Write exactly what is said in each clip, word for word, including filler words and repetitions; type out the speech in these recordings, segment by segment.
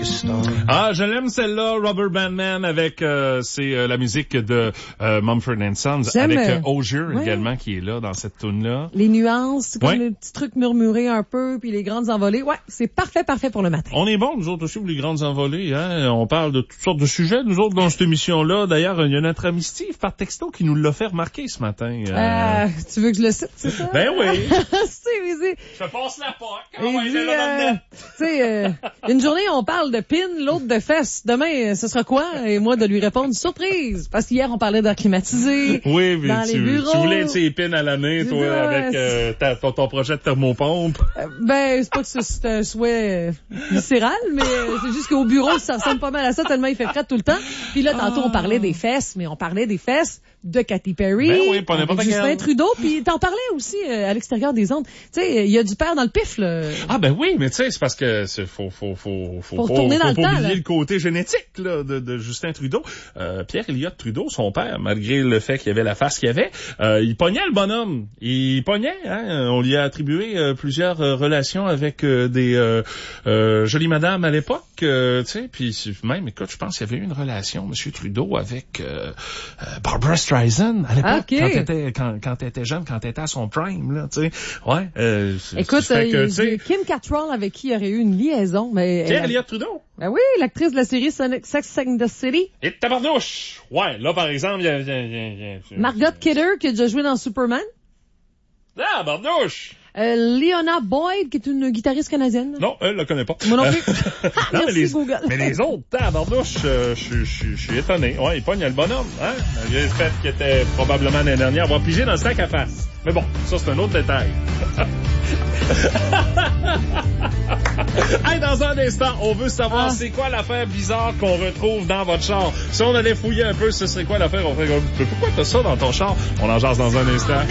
Ah, je l'aime celle-là, Rubber Band Man, avec euh, c'est euh, la musique de euh, Mumford and Sons, J'aime, avec euh, Osier ouais. également qui est là dans cette tune-là. Les nuances, comme ouais. le petit truc murmuré un peu, puis les grandes envolées. Ouais, c'est parfait, parfait pour le matin. On est bon, nous autres aussi, pour les grandes envolées. Hein? On parle de toutes sortes de sujets, nous autres, dans cette émission-là. D'ailleurs, il y a notre ami Steve par texto qui nous l'a fait remarquer ce matin. Euh... Euh, tu veux que je le cite, c'est ça? Ben oui. Steve, il dit... Je passe la porte. Il Oh, dit, euh, tu sais, euh, une journée, on parle de pin, l'autre de fesses. Demain, ce sera quoi? Et moi, de lui répondre, surprise! Parce qu'hier, on parlait d'air climatisé. Oui, mais dans tu, les bureaux. tu voulais être épines à l'année, toi, là, avec euh, ta, ton, ton projet de thermopompe. Euh, ben, c'est pas que c'est un souhait euh, viscéral, mais euh, c'est juste qu'au bureau, ça ressemble pas mal à ça, tellement il fait frais tout le temps. Puis là, tantôt, ah. on parlait des fesses, mais on parlait des fesses de Katy Perry, ben oui, pas n'importe Justin quel. Trudeau, puis t'en parlais aussi euh, à l'extérieur des ondes. Tu sais, il y a du père dans le pif, là. Ah ben oui, mais tu sais, c'est parce que c'est faut faut faut faut Faut pas, retourner dans faut le pas temps, oublier là. le côté génétique là de, de Justin Trudeau. Euh, Pierre Elliott Trudeau, son père, malgré le fait qu'il avait la face qu'il avait, euh, il pognait le bonhomme. Il pognait, hein. On lui a attribué euh, plusieurs euh, relations avec euh, des euh, euh, jolies madames à l'époque, euh, tu sais, puis même, écoute, je pense qu'il y avait eu une relation, Monsieur Trudeau, avec euh, euh, Barbara Streisand à l'époque. Okay. Quand t'étais, quand, quand t'étais jeune, quand t'étais à son prime, là, tu sais. Ouais, euh, Écoute, fait que, euh, tu sais, Kim Cattrall avec qui il y aurait eu une liaison, mais... Pierre elle- Elliott Trudeau. Ben oui, l'actrice de la série Sonic Sex and the City. Et tabarnouche! Ouais, là, par exemple, il y a... il y a, il y a, il y a Margot Kidder, qui a déjà joué dans Superman. Ah, tabarnouche! Euh, Leona Boyd, qui est une guitariste canadienne. Non, elle la connaît pas. Moi non plus. Euh, Merci, mais les, Google. mais les autres, tabarnouche, euh, je je- je suis étonné. Ouais, il pogne le bonhomme, hein? Malgré le fait qu'il était probablement l'année dernière avoir pigé dans le sac à face. Mais bon, ça, c'est un autre détail. Hey, dans un instant, on veut savoir Ah. c'est quoi l'affaire bizarre qu'on retrouve dans votre char. Si on allait fouiller un peu, ce serait quoi l'affaire? On ferait comme, mais pourquoi t'as ça dans ton char? On en jase dans un instant.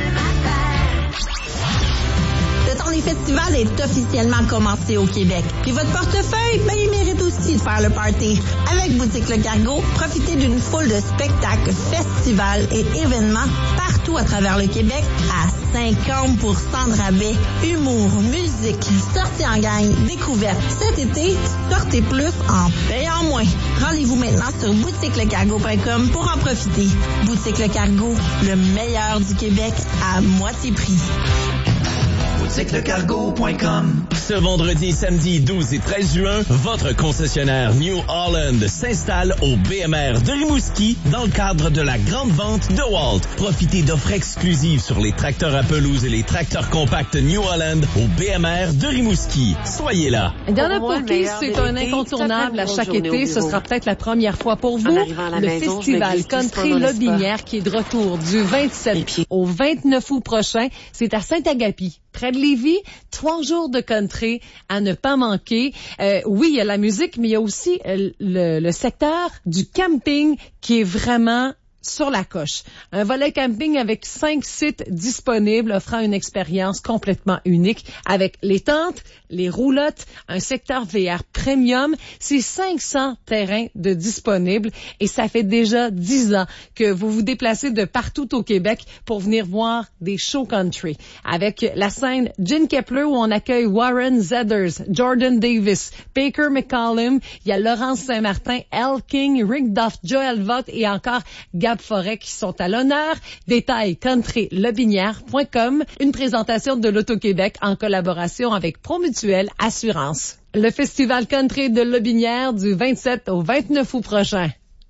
Le temps des festivals est officiellement commencé au Québec. Puis votre portefeuille, ben, il mérite aussi de faire le party. Avec Boutique Le Cargo, profitez d'une foule de spectacles, festivals et événements partout à travers le Québec à cinquante pour cent de rabais. Humour, musique, sorties en gang, découvertes. Cet été, sortez plus en payant moins. Rendez-vous maintenant sur boutique le cargo point com pour en profiter. Boutique Le Cargo, le meilleur du Québec à moitié prix. boutique le cargo point com. Ce vendredi et samedi douze et treize juin, votre concessionnaire New Holland s'installe au B M R de Rimouski dans le cadre de la grande vente de Walt. Profitez d'offres exclusives sur les tracteurs à pelouse et les tracteurs compacts New Holland au B M R de Rimouski. Soyez là. Il y en a Pour moi, pour le qui meilleur c'est de un l'été, incontournable ça à fait une chaque grosse journée été. au Ce bureau. sera peut-être la première fois pour vous. En arrivant à la Le maison, je me festival glisse Country doucement dans l'espace. Lobinière qui est de retour du vingt-sept Et puis- au vingt-neuf août prochain. C'est à Saint-Agapi, près de Lévis. Trois jours de country à ne pas manquer. Euh, oui, il y a la musique, mais il y a aussi euh, le, le secteur du camping qui est vraiment sur la coche. Un volet camping avec cinq sites disponibles offrant une expérience complètement unique avec les tentes, les roulottes, un secteur V R premium. C'est cinq cents terrains de disponibles et ça fait déjà dix ans que vous vous déplacez de partout au Québec pour venir voir des shows country. Avec la scène Gin Kepler où on accueille Warren Zedders, Jordan Davis, Baker McCollum, il y a Laurence Saint-Martin, Elle King, Rick Duff, Joel Vaught et encore Gab Forêt qui sont à l'honneur. Détails country lobinière point com, une présentation de l'Auto-Québec en collaboration avec Promutuelle Assurance. Le Festival Country de Lobinière du vingt-sept au vingt-neuf août prochain.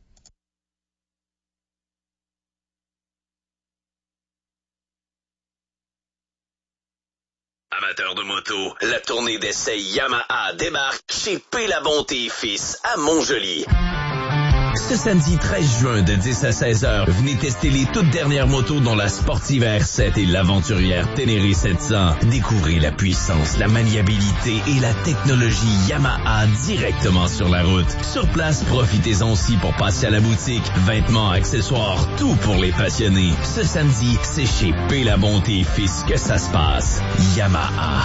Amateurs de moto, la tournée d'essai Yamaha débarque chez P. La Bonté Fils à Montjoly. Ce samedi treize juin de dix à seize heures, venez tester les toutes dernières motos dont la Sportive R sept et l'aventurière Ténéré sept cents. Découvrez la puissance, la maniabilité et la technologie Yamaha directement sur la route. Sur place, profitez-en aussi pour passer à la boutique. Vêtements, accessoires, tout pour les passionnés. Ce samedi, c'est chez P. La Bonté Fils que ça se passe. Yamaha,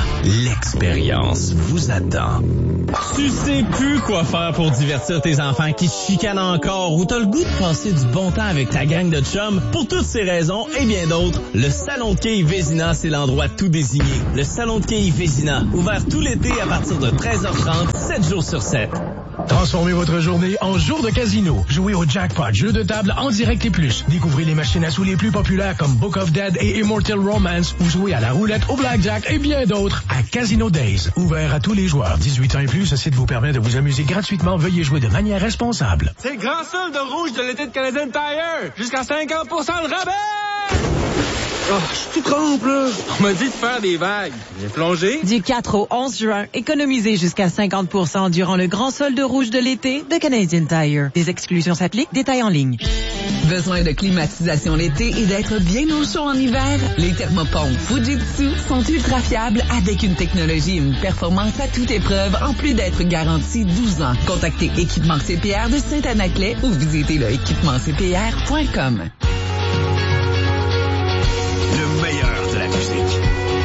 l'expérience vous attend. Tu sais plus quoi faire pour divertir tes enfants qui se chicanent en encore ou t'as le goût de passer du bon temps avec ta gang de chums, pour toutes ces raisons et bien d'autres, le Salon de quilles Vézina, c'est l'endroit tout désigné. Le Salon de quilles Vézina, ouvert tout l'été à partir de treize heures trente, sept jours sur sept. Transformez votre journée en jour de casino. Jouez au jackpot, jeu de table en direct et plus. Découvrez les machines à sous les plus populaires comme Book of Dead et Immortal Romance. Ou jouez à la roulette, au blackjack et bien d'autres à Casino Days. Ouvert à tous les joueurs. dix-huit ans et plus, ce site vous permet de vous amuser gratuitement. Veuillez jouer de manière responsable. C'est le grand solde de rouge de l'été de Canadian Tire. Jusqu'à cinquante pour cent de rabais! Oh, je suis tout trempe, là. On m'a dit de faire des vagues. J'ai plongé. Du quatre au onze juin, économisez jusqu'à cinquante pour cent durant le grand solde rouge de l'été de Canadian Tire. Des exclusions s'appliquent, détails en ligne. Besoin de climatisation l'été et d'être bien au chaud en hiver? Les thermopompes Fujitsu sont ultra fiables avec une technologie et une performance à toute épreuve, en plus d'être garantie douze ans. Contactez Équipement C P R de Saint-Anaclet ou visitez le équipement c p r point com.